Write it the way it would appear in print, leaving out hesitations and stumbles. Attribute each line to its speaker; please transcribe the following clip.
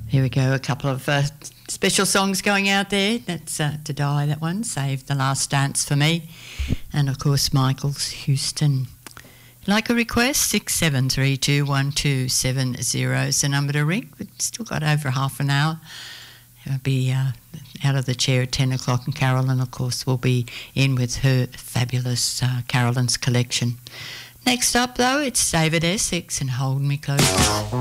Speaker 1: Here we go, a couple of special songs going out there. That's To Die, that one, Save the Last Dance for Me. And, of course, Michael's Houston. Like a request, 67321270 is the number to ring. We've still got over half an hour. I'll be out of the chair at 10 o'clock, and Carolyn, of course, will be in with her fabulous Carolyn's collection. Next up, though, it's David Essex and Hold Me Close.